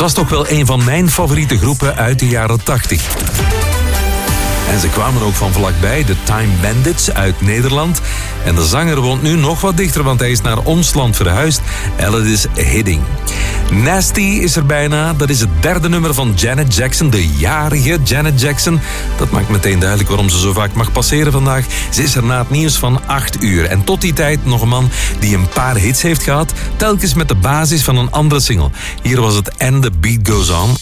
was toch wel een van mijn favoriete groepen uit de jaren 80. En ze kwamen ook van vlakbij, de Time Bandits uit Nederland. En de zanger woont nu nog wat dichter, want hij is naar ons land verhuisd. Ellis Hidding. Nasty is er bijna. Dat is het derde nummer van Janet Jackson, de jarige Janet Jackson. Dat maakt meteen duidelijk waarom ze zo vaak mag passeren vandaag. Ze is er na het nieuws van 8 uur. En tot die tijd nog een man die een paar hits heeft gehad, telkens met de basis van een andere single. Hier was het And the Beat Goes On.